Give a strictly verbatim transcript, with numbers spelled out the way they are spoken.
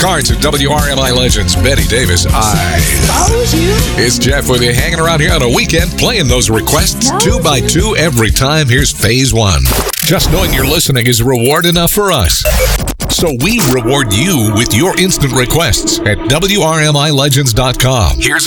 cards at W R M I Legends. Betty Davis, I. Expose you? It's Jeff with you, hanging around here on a weekend, playing those requests No. two by two every time. Here's phase one. Just knowing you're listening is reward enough for us. So we reward you with your instant requests at W R M I Legends dot com. Here's